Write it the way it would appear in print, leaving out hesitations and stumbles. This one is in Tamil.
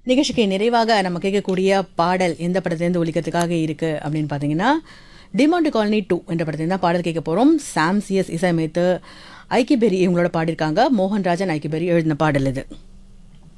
நிகழ்ச்சிக்கு நிறைவாக நம்ம கேட்கக்கூடிய பாடல் எந்த படத்துலேருந்து ஒலிக்கிறதுக்காக இருக்குது அப்படின்னு பார்த்தீங்கன்னா டிமாண்ட் காலனி 2 என்ற படத்துலேருந்து தான் பாடல் கேட்க போகிறோம். சாம் சிஎஸ் இசையமைத்து ஐக்கிபெரி இவங்களோட பாடியிருக்காங்க. மோகன்ராஜன் ஐக்கிபெரி எழுதின பாடல் இது.